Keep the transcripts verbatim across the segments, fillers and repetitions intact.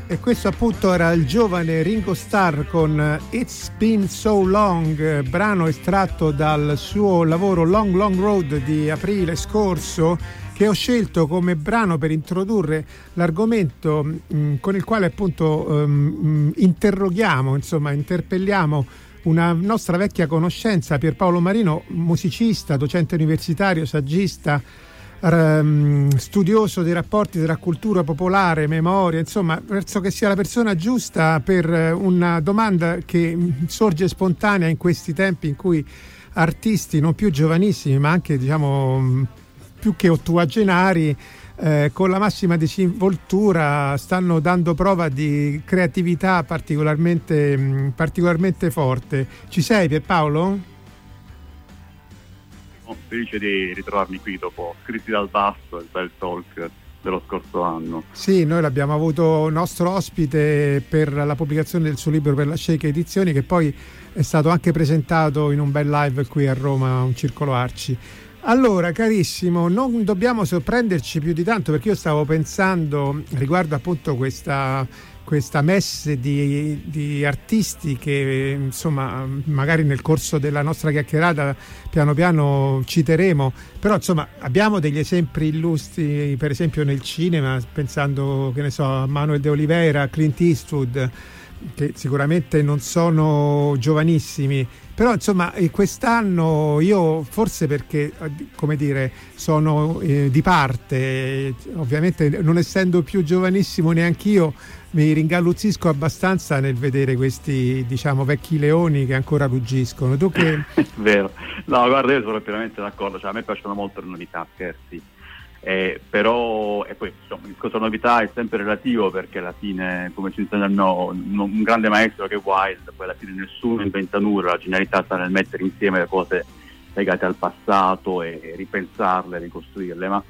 E questo appunto era il giovane Ringo Starr con It's Been So Long, brano estratto dal suo lavoro Long Long Road di aprile scorso, che ho scelto come brano per introdurre l'argomento mh, con il quale appunto um, interroghiamo, insomma interpelliamo una nostra vecchia conoscenza, Pierpaolo Marino, musicista, docente universitario, saggista, studioso dei rapporti tra cultura popolare, memoria, insomma penso che sia la persona giusta per una domanda che sorge spontanea in questi tempi in cui artisti non più giovanissimi ma anche diciamo più che ottuagenari eh, con la massima disinvoltura stanno dando prova di creatività particolarmente, particolarmente forte. Ci sei, Pierpaolo? Sono felice di ritrovarmi qui dopo Scritti dal Basso, il bel talk dello scorso anno. Sì, noi l'abbiamo avuto nostro ospite per la pubblicazione del suo libro per la Shake Edizioni, che poi è stato anche presentato in un bel live qui a Roma, un Circolo Arci. Allora, carissimo, non dobbiamo sorprenderci più di tanto, perché io stavo pensando riguardo appunto questa questa messe di, di artisti che insomma magari nel corso della nostra chiacchierata piano piano citeremo, però insomma abbiamo degli esempi illustri per esempio nel cinema, pensando che ne so a Manuel de Oliveira, Clint Eastwood, che sicuramente non sono giovanissimi, però insomma quest'anno io forse perché come dire sono eh, di parte, ovviamente non essendo più giovanissimo neanch'io, mi ringalluzzisco abbastanza nel vedere questi diciamo vecchi leoni che ancora ruggiscono. Tu che... Vero, no guarda, io sono pienamente d'accordo, cioè a me piacciono molto le novità, scherzi. Eh, però e poi insomma, il discorso novità è sempre relativo, perché alla fine, come ci insegnano un grande maestro che è Wilde, poi alla fine nessuno inventa nulla, la genialità sta nel mettere insieme le cose legate al passato e ripensarle, ricostruirle, ma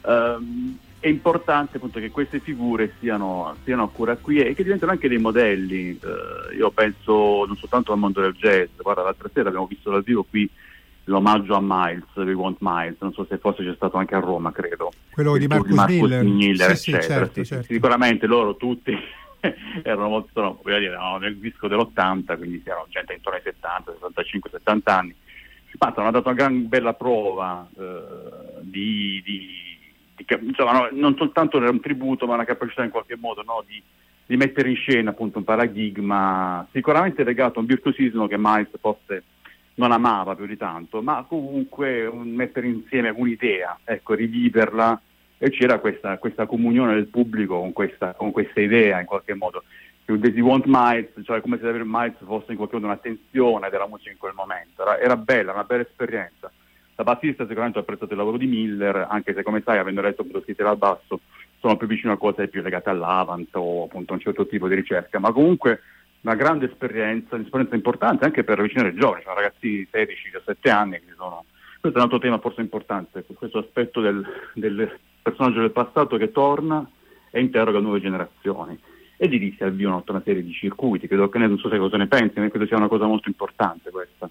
ehm, è importante appunto che queste figure siano, siano ancora qui e che diventano anche dei modelli. Eh, io penso non soltanto al mondo del jazz, guarda l'altra sera abbiamo visto dal vivo qui l'omaggio a Miles, We Want Miles, non so se forse c'è stato anche a Roma, credo. Quello di Marcus, Marcus Miller, Miller sì, eccetera. Sì, certo, sì, certo. Sicuramente loro tutti erano molto, no, voglio dire, no, nel disco dell'ottanta, quindi erano gente intorno ai settanta, sessantacinque, settanta anni. Ma hanno dato una gran bella prova eh, di, di, di insomma, no, non soltanto era un tributo, ma una capacità in qualche modo, no, di, di mettere in scena appunto un paradigma sicuramente legato a un virtuosismo che Miles forse non amava più di tanto, ma comunque un, mettere insieme un'idea, ecco, riviverla, e c'era questa, questa comunione del pubblico con questa, con questa idea in qualche modo. The Want Miles, cioè come se David Miles fosse in qualche modo una tensione della musica in quel momento, era, era bella, una bella esperienza. Da bassista sicuramente ho apprezzato il lavoro di Miller, anche se come sai, avendo letto appunto Scritti dal Basso, sono più vicino a cose più legate all'Avant o appunto a un certo tipo di ricerca, ma comunque una grande esperienza, un'esperienza importante anche per avvicinare i giovani, cioè ragazzi di sedici diciassette anni che sono... Questo è un altro tema forse importante, questo aspetto del, del personaggio del passato che torna e interroga nuove generazioni. E di lì si avviano tutta una serie di circuiti, credo che non so se cosa ne pensi, ma credo sia una cosa molto importante questa.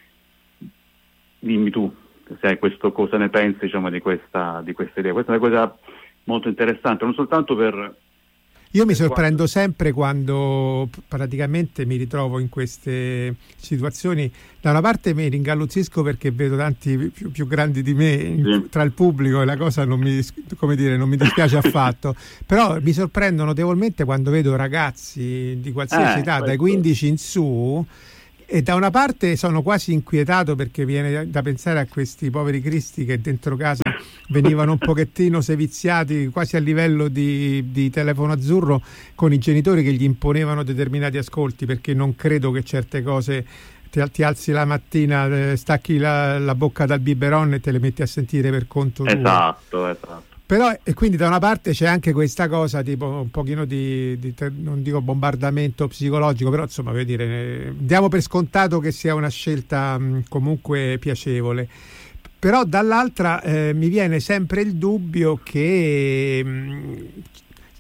Dimmi tu se hai questo, cosa ne pensi, diciamo, di questa, di questa idea. Questa è una cosa molto interessante, non soltanto per... Io mi sorprendo sempre quando praticamente mi ritrovo in queste situazioni. Da una parte mi ringalluzzisco perché vedo tanti più, più grandi di me in, tra il pubblico e la cosa non mi, come dire, non mi dispiace affatto, però mi sorprendo notevolmente quando vedo ragazzi di qualsiasi eh, età, questo... dai quindici in su, e da una parte sono quasi inquietato perché viene da pensare a questi poveri cristi che dentro casa venivano un pochettino seviziati quasi a livello di, di telefono azzurro con i genitori che gli imponevano determinati ascolti, perché non credo che certe cose ti, ti alzi la mattina, stacchi la, la bocca dal biberon e te le metti a sentire per conto tuo. Esatto, esatto. Però, e quindi da una parte c'è anche questa cosa tipo un pochino di, di non dico bombardamento psicologico, però insomma voglio dire, diamo per scontato che sia una scelta mh, comunque piacevole. Però dall'altra eh, mi viene sempre il dubbio che mh,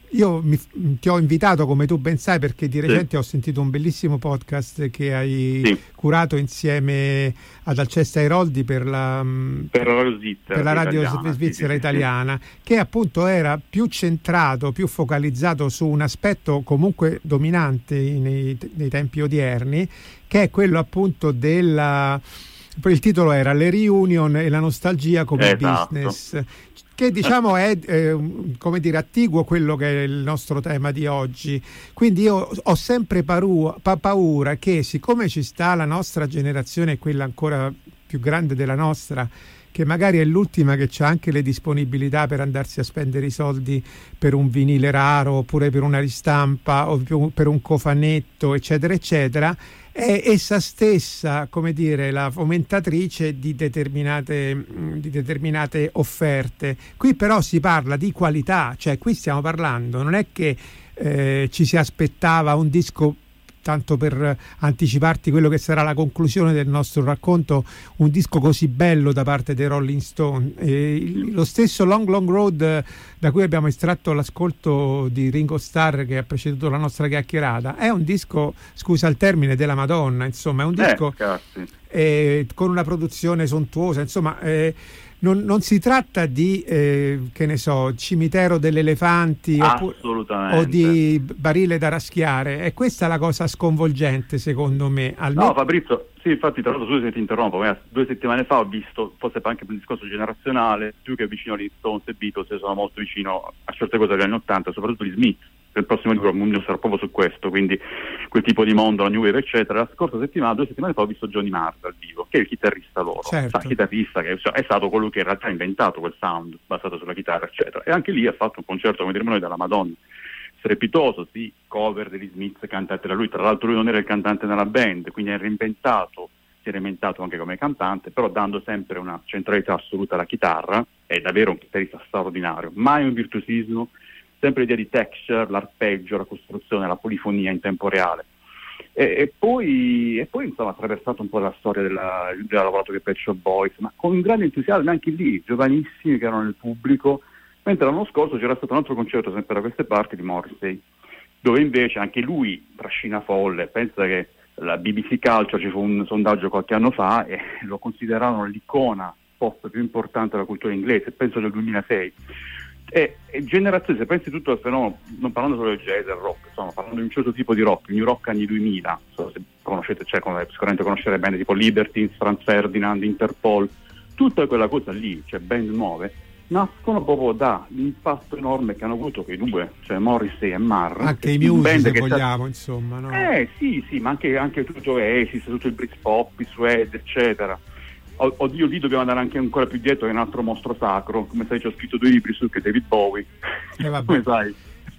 io mi, ti ho invitato, come tu ben sai, perché di recente sì. ho sentito un bellissimo podcast che hai sì. curato insieme ad Alcesta Airoldi per la, per la radio svizzera, per la radio italiana, svizzera sì, italiana, sì, sì. che appunto era più centrato, più focalizzato su un aspetto comunque dominante nei, nei tempi odierni, che è quello appunto della... Il titolo era Le reunion e la nostalgia come esatto. business, che diciamo è eh, come dire attiguo a quello che è il nostro tema di oggi. Quindi io ho sempre paura, pa- paura che, siccome ci sta la nostra generazione, quella ancora più grande della nostra, che magari è l'ultima che ha anche le disponibilità per andarsi a spendere i soldi per un vinile raro, oppure per una ristampa o per un cofanetto, eccetera eccetera, è essa stessa, come dire, la fomentatrice di determinate, di determinate offerte. Qui però si parla di qualità, cioè qui stiamo parlando, non è che eh, ci si aspettava un disco, tanto per anticiparti quello che sarà la conclusione del nostro racconto, un disco così bello da parte dei Rolling Stone. E lo stesso Long Long Road, da cui abbiamo estratto l'ascolto di Ringo Starr che ha preceduto la nostra chiacchierata, è un disco, scusa il termine, della Madonna, insomma è un disco eh, eh, con una produzione sontuosa, insomma eh, Non, non si tratta di, eh, che ne so, cimitero degli elefanti oppure, o di barile da raschiare. E questa è la cosa sconvolgente, secondo me. Almeno... No, Fabrizio, sì, infatti, tra l'altro, scusa se ti interrompo, ma due settimane fa ho visto, forse anche per un discorso generazionale, più che vicino agli Stones e Beatles, sono molto vicino a certe cose degli anni Ottanta, soprattutto gli Smith. Per il prossimo libro mi sarà proprio su questo, quindi quel tipo di mondo, la New Wave, eccetera. La scorsa settimana, due settimane fa, ho visto Johnny Marr dal vivo, che è il chitarrista loro, certo. il chitarrista che è stato colui che in realtà ha inventato quel sound basato sulla chitarra, eccetera. E anche lì ha fatto un concerto, come diremo noi, dalla Madonna, strepitoso, sì, cover degli Smith cantate da lui. Tra l'altro lui non era il cantante nella band, quindi ha reinventato, si è reinventato anche come cantante, però dando sempre una centralità assoluta alla chitarra. È davvero un chitarrista straordinario, mai un virtuosismo, sempre l'idea di texture, l'arpeggio, la costruzione, la polifonia in tempo reale. E, e poi, e poi insomma, ha attraversato un po' la storia della, della lavorato che Pet Shop Boys, ma con un grande entusiasmo anche lì, giovanissimi che erano nel pubblico, mentre l'anno scorso c'era stato un altro concerto sempre da queste parti di Morrissey, dove invece anche lui trascina folle. Pensa che la B B C Culture, ci fu un sondaggio qualche anno fa e lo considerarono l'icona pop più importante della cultura inglese, penso del duemilasei. E, e generazione, se pensi tutto al fenomeno, non parlando solo del jazz e rock, insomma, parlando di un certo tipo di rock, New Rock anni duemila, so se conoscete, cioè sicuramente conoscere band tipo Libertines, Franz Ferdinand, Interpol, tutta quella cosa lì, cioè band nuove, nascono proprio dall'impatto enorme che hanno avuto quei due, cioè Morrissey e Marr. Anche i Muse, se vogliamo, insomma, no? Eh sì, sì, ma anche, anche tutto Oasis, tutto il Britpop, i Suede, eccetera. Oddio, lì dobbiamo andare anche ancora più dietro, che è un altro mostro sacro, come sai ci ho scritto due libri su, che è David Bowie, eh, come sai.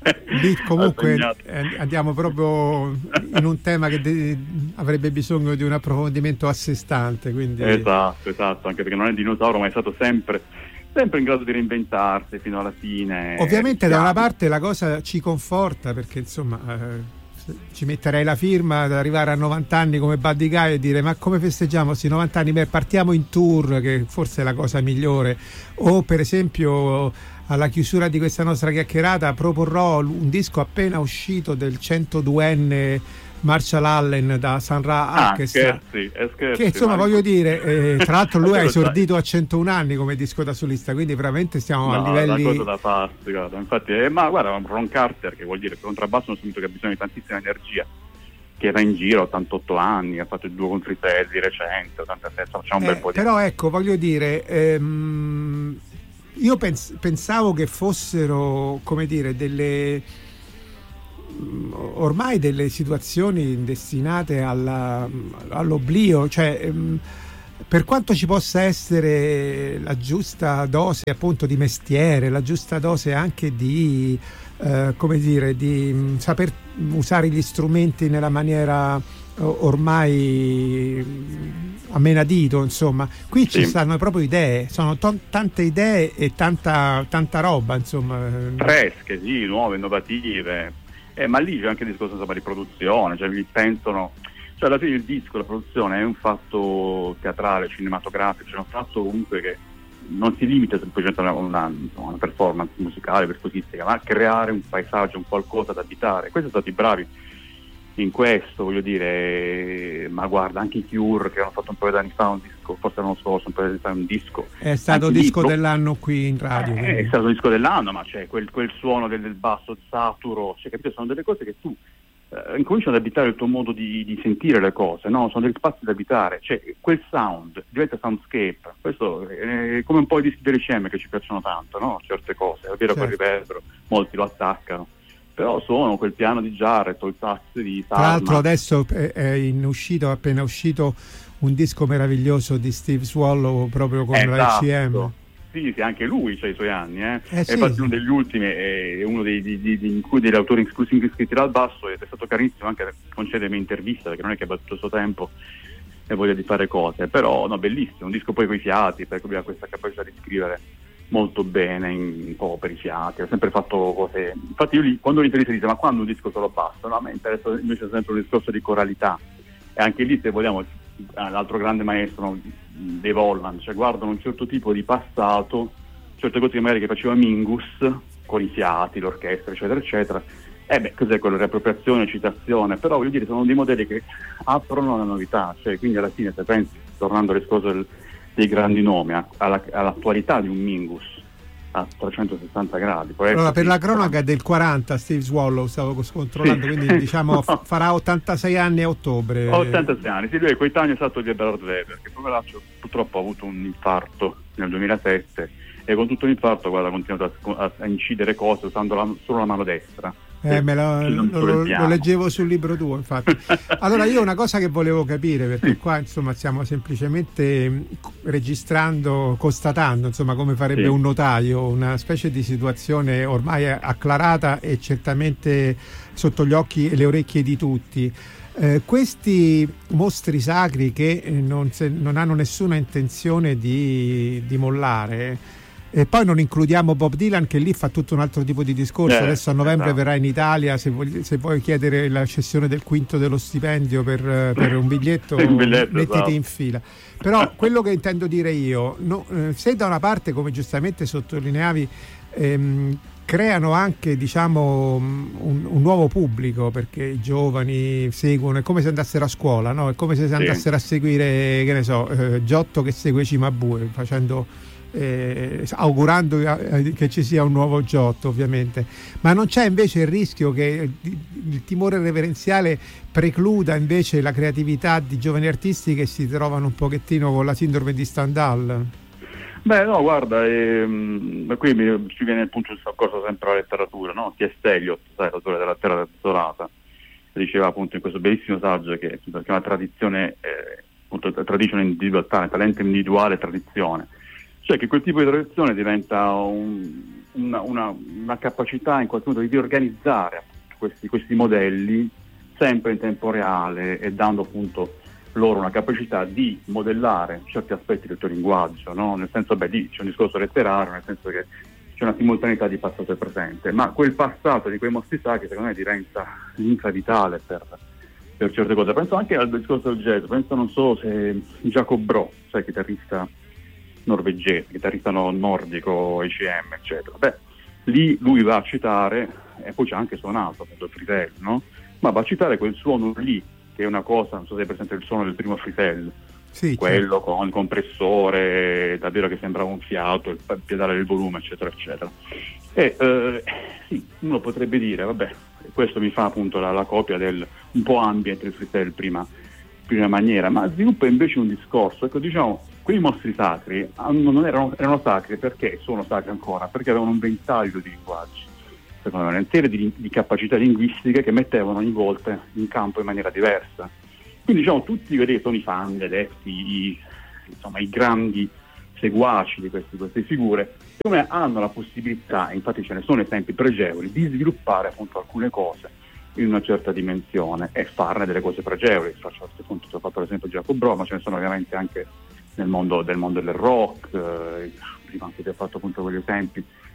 Lì comunque andiamo proprio in un tema che de- avrebbe bisogno di un approfondimento a sé stante, quindi... Esatto, esatto, anche perché non è un dinosauro, ma è stato sempre, sempre in grado di reinventarsi fino alla fine. Ovviamente da una parte la cosa ci conforta, perché insomma... Eh, ci metterei la firma ad arrivare a novanta anni come Buddy Guy e dire ma come festeggiamo questi novanta anni? Beh, partiamo in tour, che forse è la cosa migliore. O per esempio alla chiusura di questa nostra chiacchierata proporrò un disco appena uscito del centoduenne Marshall Allen da Sun Ra Orchestra, ah, scherzi, eh, scherzi, che insomma ma... voglio dire eh, tra l'altro lui ha esordito a centouno anni come disco da solista, quindi veramente stiamo no, a livelli... una cosa da pazzi, guarda. Infatti eh, ma guarda, Ron Carter, che vuol dire per contrabbasso, non sentito che ha bisogno di tantissima energia, che era in giro a ottantotto anni, ha fatto il duo con Fritelli di recente, ottantasette, facciamo un eh, bel po' di... però ecco, voglio dire ehm, io pens- pensavo che fossero, come dire, delle ormai delle situazioni destinate alla, all'oblio, cioè per quanto ci possa essere la giusta dose appunto di mestiere, la giusta dose anche di eh, come dire, di saper usare gli strumenti nella maniera ormai a menadito, insomma, qui ci sì. stanno proprio idee, sono t- tante idee e tanta, tanta roba, insomma, fresche, sì, nuove, innovative. Eh, ma lì c'è anche il discorso insomma, di produzione, cioè vi pensano, cioè alla fine il disco, la produzione è un fatto teatrale, cinematografico, cioè un fatto comunque che non si limita semplicemente a una, una, una performance musicale, virtuosistica, ma a creare un paesaggio, un qualcosa da abitare. Questi sono stati bravi in questo, voglio dire, ma guarda, anche i Cure che hanno fatto un paio di anni fa un disco, forse l'anno scorso, un paio di anni fa un disco. È stato anche disco lì, dell'anno qui in radio. Eh, è stato disco dell'anno, ma c'è quel, quel suono del, del basso saturo, cioè, capito? Sono delle cose che tu eh, incominci ad abitare il tuo modo di, di sentire le cose, no? Sono degli spazi da abitare, cioè quel sound diventa soundscape. Questo è come un po' i dischi dell'I C M che ci piacciono tanto, no? Certe cose, è vero, certo. Quel riverbero, molti lo attaccano. Però sono quel piano di Jarrett o il sax di Sarma. Tra l'altro adesso è in uscito, è appena uscito un disco meraviglioso di Steve Swallow proprio con esatto. la I C M. Sì, sì, anche lui c'ha i suoi anni, eh. eh sì, è infatti sì. uno degli ultimi, è uno dei, di, di, di, degli autori esclusivi iscritti dal basso, ed è stato carissimo anche a concedermi intervista, perché non è che abbia tutto il suo tempo e voglia di fare cose, però no, bellissimo, un disco poi coi fiati, perché lui ha questa capacità di scrivere molto bene, in, un po' per i fiati, ha sempre fatto cose, infatti io lì, quando l'intervista dice ma quando un disco solo basso, no, a me interessa invece sempre un discorso di coralità, e anche lì, se vogliamo, l'altro grande maestro, no, dei Volland, cioè guardano un certo tipo di passato, certe cose che magari che faceva Mingus con i fiati, l'orchestra, eccetera eccetera, e eh beh, cos'è quello? Riappropriazione, citazione, però voglio dire, sono dei modelli che aprono la novità, cioè quindi alla fine, se pensi, tornando alle cose del, dei grandi nomi, alla, all'attualità di un Mingus a trecentosessanta gradi. Allora, per la cronaca del quaranta, Steve Swallow, stavo controllando, sì. Quindi diciamo no. farà ottantasei anni a ottobre. ottantasei anni, sì, lui è coetaneo esatto di Eberhard Weber, che poveraccio purtroppo ha avuto un infarto nel duemilasette, e con tutto l'infarto, guarda, ha continuato a, a incidere cose usando la, solo la mano destra. Eh, me lo, lo, lo leggevo sul libro tuo, infatti. Allora, io una cosa che volevo capire, perché sì. qua insomma stiamo semplicemente registrando, constatando, insomma, come farebbe sì. un notaio, una specie di situazione ormai acclarata e certamente sotto gli occhi e le orecchie di tutti. Eh, questi mostri sacri che non, se, non hanno nessuna intenzione di, di mollare. E poi non includiamo Bob Dylan, che lì fa tutto un altro tipo di discorso. Eh, adesso a novembre esatto. verrà in Italia, se vuoi, se vuoi chiedere la cessione del quinto dello stipendio per, per un biglietto, biglietto mettiti esatto. in fila. Però quello che intendo dire io, no, eh, se da una parte, come giustamente sottolineavi, ehm, creano anche, diciamo, un, un nuovo pubblico, perché i giovani seguono, è come se andassero a scuola, no? È come se andassero sì. a seguire, che ne so, eh, Giotto che segue Cimabue, facendo Eh, augurando che ci sia un nuovo Giotto, ovviamente, ma non c'è invece il rischio che il timore reverenziale precluda invece la creatività di giovani artisti che si trovano un pochettino con la sindrome di Stendhal? Beh, no, guarda, ehm, qui mi, ci viene il punto di soccorso sempre alla letteratura, no? T S. Eliot, sai, l'autore della Terra Desolata, diceva appunto in questo bellissimo saggio che si chiama tradizione, eh, appunto, tradition individual talent, talento individuale, tradizione. Cioè che quel tipo di tradizione diventa un, una, una, una capacità in qualche modo di organizzare questi, questi modelli sempre in tempo reale, e dando appunto loro una capacità di modellare certi aspetti del tuo linguaggio, no? Nel senso, beh, lì c'è un discorso letterario, nel senso che c'è una simultaneità di passato e presente, ma quel passato di quei mostri sacri secondo me diventa l'infa vitale per, per certe cose. Penso anche al discorso del jazz, penso, non so se Jacob Bro, sai, chitarrista norvegese, chitarrista nordico, E C M, eccetera. Beh, lì lui va a citare, e poi c'è anche suonato appunto il frisello, no? Ma va a citare quel suono lì, che è una cosa, non so se è presente il suono del primo frisello, sì, quello certo. con il compressore, davvero che sembrava un fiato, il pedale del volume, eccetera, eccetera. E eh, sì, uno potrebbe dire, vabbè, questo mi fa appunto la, la copia del un po' ambient del frisello prima, prima maniera, ma sviluppa invece un discorso, ecco, diciamo, quei mostri sacri non erano, erano sacri perché sono sacri ancora, perché avevano un ventaglio di linguaggi, secondo me, una serie di, di capacità linguistiche che mettevano ogni volta in campo in maniera diversa. Quindi diciamo tutti quelli che sono i fan, gli adepti, i, insomma i grandi seguaci di questi, queste figure, come hanno la possibilità, e infatti ce ne sono esempi pregevoli, di sviluppare appunto alcune cose in una certa dimensione e farne delle cose pregevoli. Faccio appunto, ho fatto l'esempio di Jacob Bro, ma ce ne sono ovviamente anche nel mondo del mondo del rock, eh, prima anche ti ho fatto appunto quegli esempi